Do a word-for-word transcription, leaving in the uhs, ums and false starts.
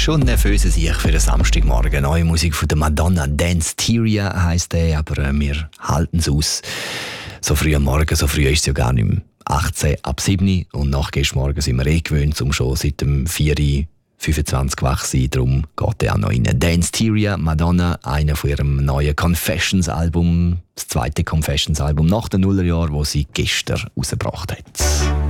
schon nervös sich für den Samstagmorgen. Neue Musik von der Madonna, Dance-Teria heisst der, aber äh, wir halten es aus. So früh am Morgen, so früh ist es ja gar nicht mehr. achtzehn ab sieben und nach gestern Morgen sind wir eh gewöhnt, um schon seit dem vier Uhr fünfundzwanzig wach zu sein. Darum geht er auch noch rein. Dance-Teria, Madonna, einer von ihrem neuen Confessions-Album, das zweite Confessions-Album nach den Nullerjahren, das sie gestern rausgebracht hat.